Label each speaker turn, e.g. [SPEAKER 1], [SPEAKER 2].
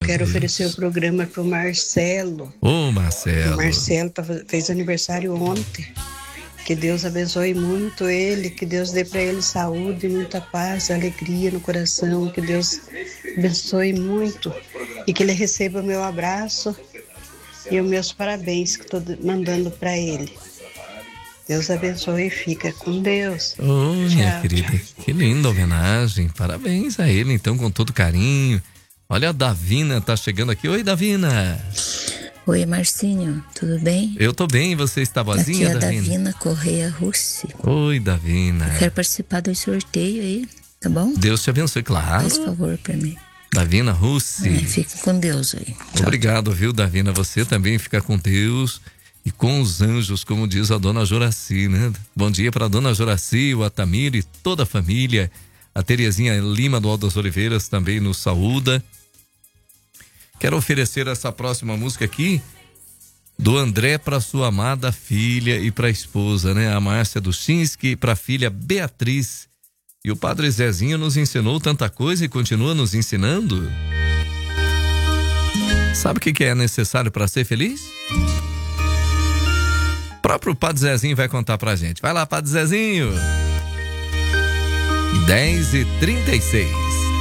[SPEAKER 1] quero
[SPEAKER 2] Deus.
[SPEAKER 1] oferecer o programa pro Marcelo.
[SPEAKER 2] Ô,
[SPEAKER 1] O
[SPEAKER 2] Marcelo.
[SPEAKER 1] Marcelo fez aniversário ontem. Que Deus abençoe muito ele, que Deus dê para ele saúde, muita paz, alegria no coração, que Deus abençoe muito e que ele receba o meu abraço e os meus parabéns que estou mandando para ele. Deus abençoe e fica com Deus.
[SPEAKER 2] Ô, minha
[SPEAKER 1] Tchau,
[SPEAKER 2] querida,
[SPEAKER 1] tchau.
[SPEAKER 2] que linda homenagem. Parabéns a ele, então, com todo carinho. Olha, a Davina tá chegando aqui. Oi, Davina.
[SPEAKER 3] Oi, Marcinho, tudo bem?
[SPEAKER 2] Eu tô bem, você está
[SPEAKER 3] Aqui
[SPEAKER 2] boazinha,
[SPEAKER 3] é a
[SPEAKER 2] Davina?
[SPEAKER 3] Davina Correia Russi.
[SPEAKER 2] Oi, Davina.
[SPEAKER 3] Quero participar do sorteio aí, tá bom?
[SPEAKER 2] Deus te abençoe, claro.
[SPEAKER 3] Faz favor pra mim.
[SPEAKER 2] Davina Russi.
[SPEAKER 3] Fique com Deus aí. Tchau.
[SPEAKER 2] Obrigado, viu, Davina? Você também fica com Deus e com os anjos, como diz a dona Joraci, né? Bom dia para a dona Joraci, o Atamir e toda a família. A Terezinha Lima do Aldas Oliveiras também nos saúda. Quero oferecer essa próxima música aqui do André para sua amada filha e para a esposa, né? A Márcia Duchinski, para a filha Beatriz. E o Padre Zezinho nos ensinou tanta coisa e continua nos ensinando. Sabe o que é necessário para ser feliz? O próprio Padre Zezinho vai contar pra gente. Vai lá, Padre Zezinho. 10h36.